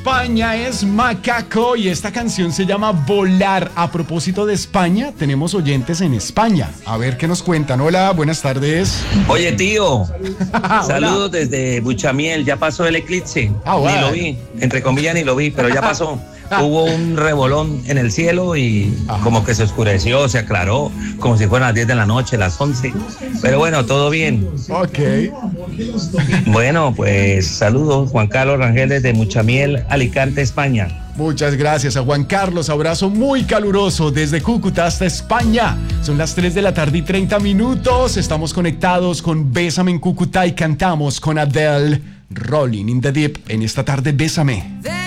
España es Macaco y esta canción se llama Volar. A propósito de España, tenemos oyentes en España. A ver qué nos cuentan. Hola, buenas tardes. Oye, tío, saludos desde Buchamiel. Ya pasó el eclipse. Bueno. Ni lo vi, entre comillas ni lo vi, pero ya pasó. Hubo un revolón en el cielo y como que se oscureció, se aclaró, como si fueran las 10 de la noche, las 11. Pero bueno, todo bien. Ok. Bueno, pues saludos, Juan Carlos Rangel desde Buchamiel, Alicante, España. Muchas gracias a Juan Carlos, abrazo muy caluroso desde Cúcuta hasta España. Son las 3 de la tarde y 30 minutos. Estamos conectados con Bésame en Cúcuta y cantamos con Adele, Rolling in the Deep en esta tarde Bésame.